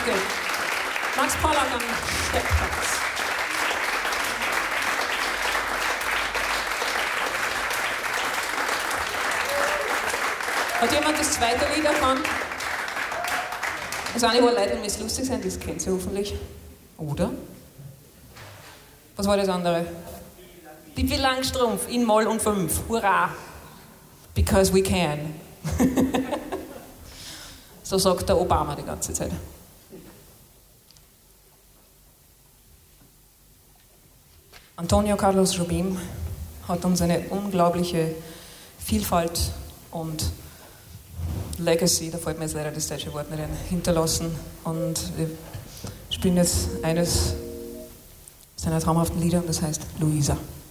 Danke. Max Pollack am Steckplatz. Hat jemand das zweite Lied erkannt? Das eine, wo Leute miss lustig sein, das kennt ihr hoffentlich. Oder? Was war das andere? Pippi Langstrumpf in Moll und 5. Hurra! Because we can. So sagt der Obama die ganze Zeit. Antonio Carlos Jobim hat uns eine unglaubliche Vielfalt und Legacy, da fällt mir jetzt leider das deutsche Wort nicht ein, hinterlassen. Und wir spielen jetzt eines seiner traumhaften Lieder und das heißt Luisa.